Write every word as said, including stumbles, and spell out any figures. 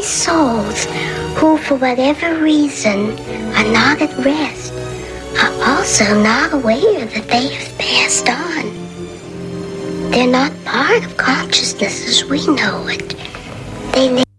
many souls who, for whatever reason, are not at rest, are also not aware that they have passed on. They're not part of consciousness as we know it. They live